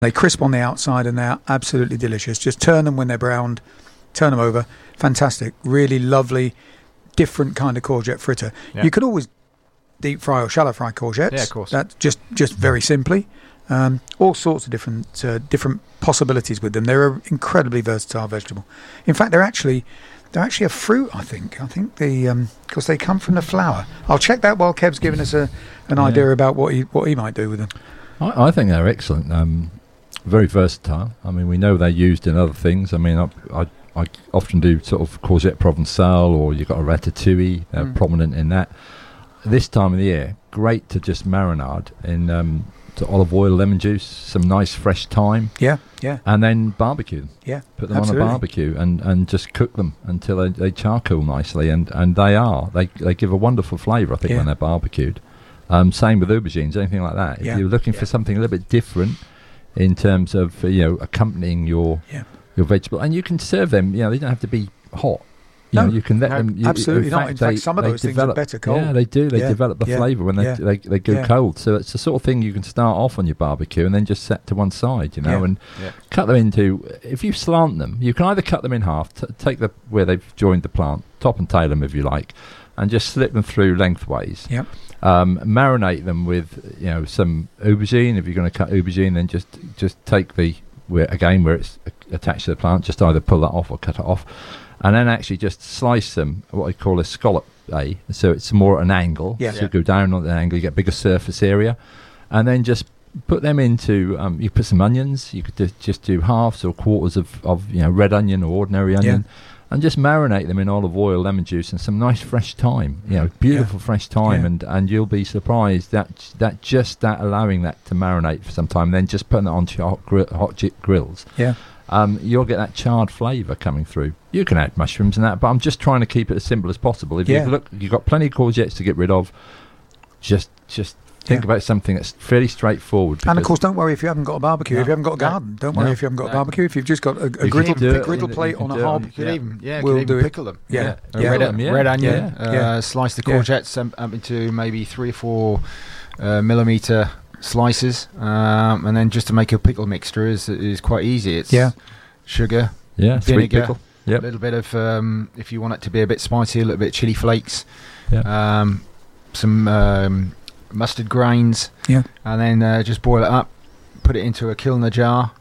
They crisp on the outside and they're absolutely delicious. Just turn them when they're browned, turn them over. Fantastic. Really lovely, different kind of courgette fritter. Yeah. You could always deep fry or shallow fry courgettes. Yeah, of course. That's just very simply. All sorts of different possibilities with them. They're an incredibly versatile vegetable. In fact, they're actually a fruit, I think. I think because they come from the flower. I'll check that while Kev's giving us an idea about what he might do with them. I think they're excellent. Very versatile. I mean, we know they're used in other things. I mean, I often do sort of courgette provençale, or you've got a ratatouille. They're prominent in that. This time of the year, great to just marinade in to olive oil, lemon juice, some nice fresh thyme. Yeah. And then barbecue them. Yeah, put them absolutely. on a barbecue and just cook them until they charcoal nicely. And they give a wonderful flavour, I think, when they're barbecued. Same with aubergines, anything like that. If you're looking for something a little bit different in terms of accompanying your vegetable, and you can serve them. They don't have to be hot. You can let them. Absolutely not. In fact, some of those things are better cold. Yeah, they do. They develop the flavour when they go cold. So it's the sort of thing you can start off on your barbecue and then just set to one side, and cut them into. If you slant them, you can either cut them in half, take where they've joined the plant, top and tail them if you like, and just slip them through lengthways. Yep. Marinate them with some aubergine. If you're going to cut aubergine, then just take where it's attached to the plant, just either pull that off or cut it off, and then actually just slice them what I call a scallop, so it's more at an angle. So you go down on the angle, you get bigger surface area, and then just put them into. You put some onions. You could just do halves or quarters of red onion or ordinary onion. And just marinate them in olive oil, lemon juice, and some nice fresh thyme. Beautiful fresh thyme, and you'll be surprised that just that allowing that to marinate for some time, then just putting it onto your hot grills. You'll get that charred flavour coming through. You can add mushrooms and that, but I'm just trying to keep it as simple as possible. If you've got plenty of courgettes to get rid of, just think about something that's fairly straightforward. And of course, don't worry if you haven't got a barbecue. If you haven't got a garden, don't worry if you haven't got a barbecue. If you've just got a griddle plate on a hob, you can even pickle them. Red onion. Slice the courgettes up into maybe 3 or 4 millimetre slices, and then just to make a pickle mixture is quite easy. It's sugar, vinegar, a little bit of if you want it to be a bit spicy, a little bit of chili flakes, some mustard grains, and then just boil it up, put it into a kilner jar,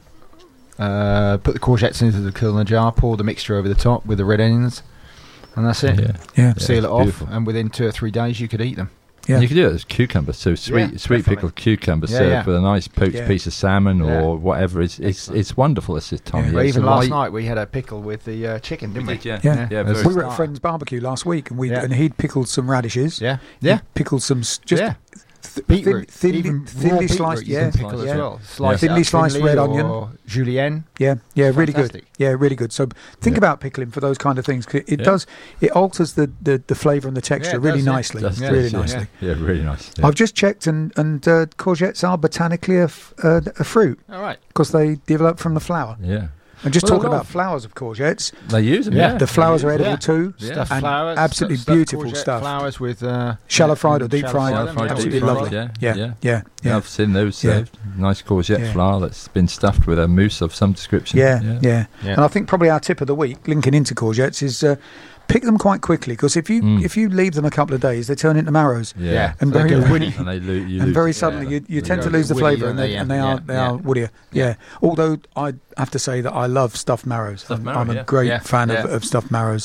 put the courgettes into the kilner jar, pour the mixture over the top with the red onions, and that's it. Seal it off, beautiful. And within 2 or 3 days you could eat them. You can do it as cucumbers, so sweet pickled cucumbers served with a nice poached piece of salmon or whatever. It's wonderful this time. Even last night we had a pickle with the chicken, didn't we? We were at a friend's barbecue last week, and he'd pickled some radishes. He pickled some thinly sliced, pickle as well. Thinly sliced red onion, julienne. Really good. Really good. So think about pickling for those kind of things. It alters the flavour and the texture really nicely. Really nicely. Yeah, really nice. I've just checked, and courgettes are botanically a fruit. All right, because they develop from the flower. And just talking about flowers of courgettes, they use them. The flowers are edible too. Stuffed and flowers, absolutely beautiful stuff. Flowers with shallow fried or deep fried. Absolutely lovely. Yeah. I've seen those served. Nice courgette flour that's been stuffed with a mousse of some description. Yeah. And I think probably our tip of the week, linking into courgettes, is pick them quite quickly, because if you leave them a couple of days, they turn into marrows. And very woody. And very suddenly you tend to lose the flavour, and they are woodier. Although I have to say that I love stuffed marrows. I'm a great fan of stuffed marrows.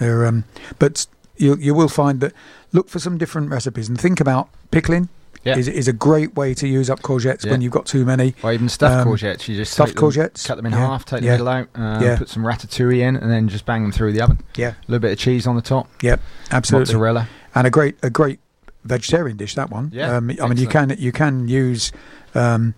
But you will find that look for some different recipes and think about pickling. Is a great way to use up courgettes when you've got too many. Or even stuffed courgettes. You just courgettes, cut them in half, take the middle out, put some ratatouille in, and then just bang them through the oven. A little bit of cheese on the top. Absolutely. Mozzarella. And a great vegetarian dish, that one. I mean, you can use a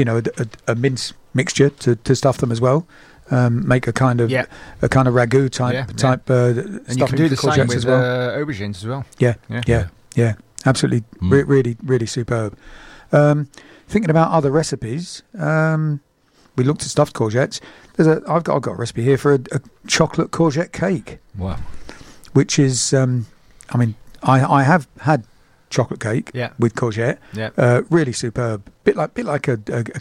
mince mixture to stuff them as well. Make a kind of ragu type and you can do the same with aubergines as well. Yeah. Absolutely, really, really superb. Thinking about other recipes, we looked at stuffed courgettes. I've got a recipe here for a chocolate courgette cake. Wow! Which is, I have had chocolate cake with courgette. Really superb. Bit like a carrot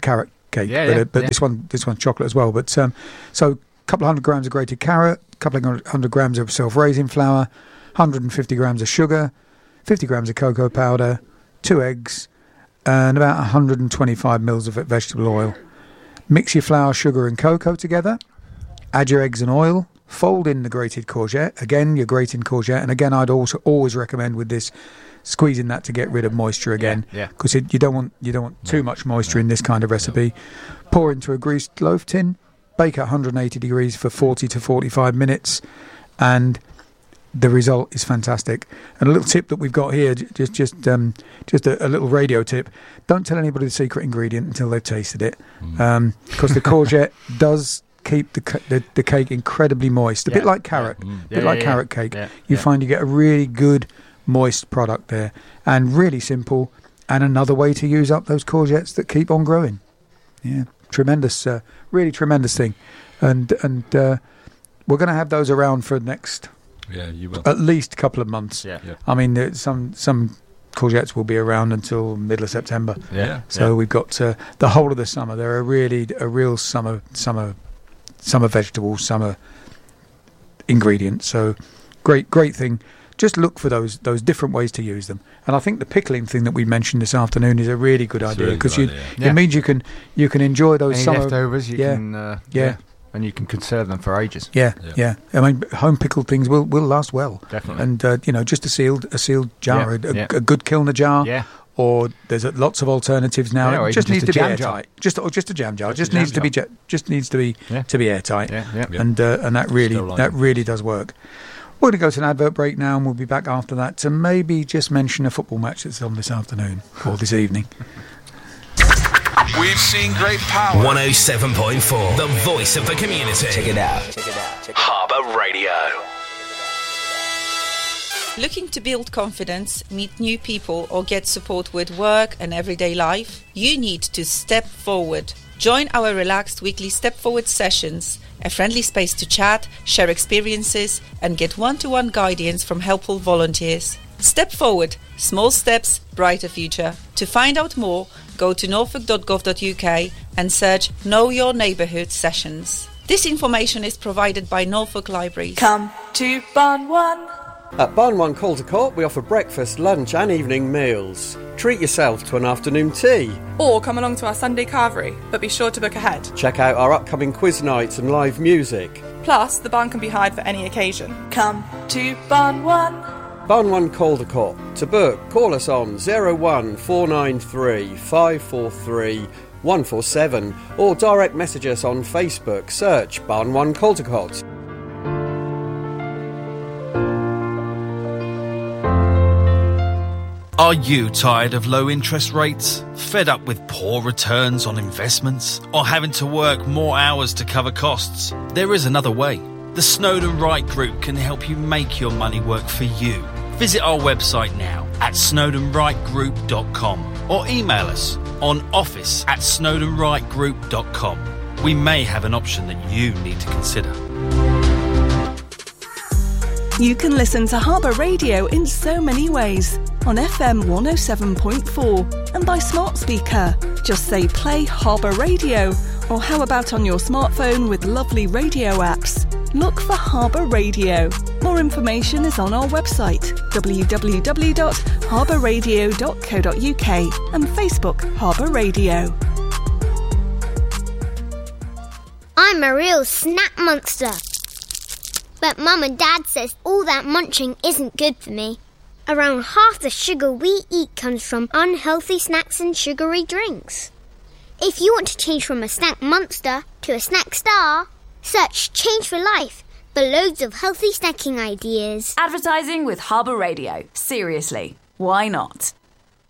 cake, but this one's chocolate as well. But so a couple of 100 grams of grated carrot, a couple of 100 grams of self-raising flour, 150 grams of sugar, 50 grams of cocoa powder, 2 eggs, and about 125 mils of vegetable oil. Mix your flour, sugar and cocoa together. Add your eggs and oil. Fold in the grated courgette. Again, your grated courgette. And again, I'd also always recommend with this, squeezing that to get rid of moisture again. Because you don't want too much moisture in this kind of recipe. Pour into a greased loaf tin. Bake at 180 degrees for 40 to 45 minutes. And the result is fantastic. And a little tip that we've got here, just a little radio tip: don't tell anybody the secret ingredient until they've tasted it, because the courgette does keep the cake incredibly moist, a bit like carrot, carrot cake. You find you get a really good moist product there, and really simple, and another way to use up those courgettes that keep on growing. Tremendous, really tremendous thing, and we're going to have those around for next. Yeah, you will. At least a couple of months. I mean, some courgettes will be around until middle of September. So we've got the whole of the summer. They're a real summer vegetable, summer ingredient. So great thing. Just look for those different ways to use them. And I think the pickling thing that we mentioned this afternoon is a really good idea, because it means you can enjoy those any summer leftovers. You can and you can conserve them for ages. I mean, home pickled things will last well. Definitely. And just a sealed jar, a good Kilner jar. Or there's lots of alternatives now. It just needs to be airtight. Just a jam jar. Just needs to be airtight. And that really does work. We're going to go to an advert break now, and we'll be back after that to maybe just mention a football match that's on this afternoon or this evening. We've seen great power. 107.4, the voice of the community. Check it out. Harbour Radio. Looking to build confidence, meet new people, or get support with work and everyday life? You need to step forward. Join our relaxed weekly Step Forward sessions, a friendly space to chat, share experiences, and get one-to-one guidance from helpful volunteers. Step Forward. Small steps, brighter future. To find out more, go to norfolk.gov.uk and search Know Your Neighbourhood sessions. This information is provided by Norfolk Libraries. Come to Barn One. At Barn One Caldecott, we offer breakfast, lunch and evening meals. Treat yourself to an afternoon tea. Or come along to our Sunday carvery, but be sure to book ahead. Check out our upcoming quiz nights and live music. Plus, the barn can be hired for any occasion. Come to Barn One. Barn One Caldecott. To book, call us on 01493 543 147 or direct message us on Facebook. Search Barn One Caldecott. Are you tired of low interest rates? Fed up with poor returns on investments? Or having to work more hours to cover costs? There is another way. The Snowdon Wright Group can help you make your money work for you. Visit our website now at snowdonwrightgroup.com or email us on office@snowdonwrightgroup.com. We may have an option that you need to consider. You can listen to Harbour Radio in so many ways. On FM 107.4 and by smart speaker. Just say play Harbour Radio. Or how about on your smartphone with lovely radio apps? Look for Harbour Radio. More information is on our website, www.harbourradio.co.uk and Facebook Harbour Radio. I'm a real snack monster. But Mum and Dad says all that munching isn't good for me. Around half the sugar we eat comes from unhealthy snacks and sugary drinks. If you want to change from a snack monster to a snack star, search Change for Life for loads of healthy snacking ideas. Advertising with Harbour Radio. Seriously, why not?